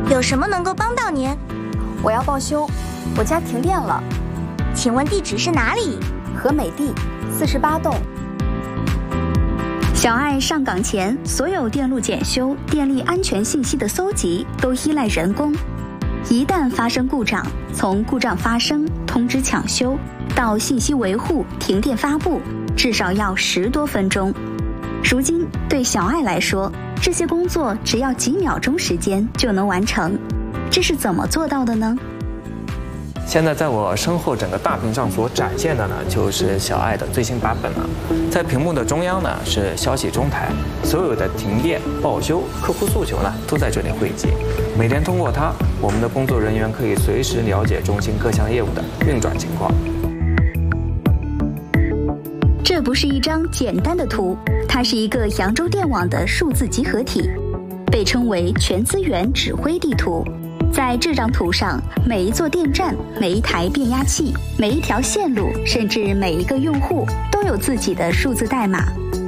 有什么能够帮到您？ 我要报修，我家停电了。 请问地址是哪里？ 和美地48栋。 小爱上岗前，所有电路检修、电力安全信息的搜集都依赖人工。一旦发生故障，从故障发生、通知抢修到信息维护、停电发布，至少要10多分钟。如今对小爱来说，这些工作只要几秒钟时间就能完成，这是怎么做到的呢？ 现在在我身后整个大屏上所展现的呢，就是小爱的最新版本了。在屏幕的中央呢是消息中台，所有的停电、报修、客户诉求呢都在这里汇集。每天通过它，我们的工作人员可以随时了解中心各项业务的运转情况。 这不是一张简单的图，它是一个扬州电网的数字集合体，被称为全资源指挥地图。在这张图上，每一座电站、每一台变压器、每一条线路，甚至每一个用户都有自己的数字代码。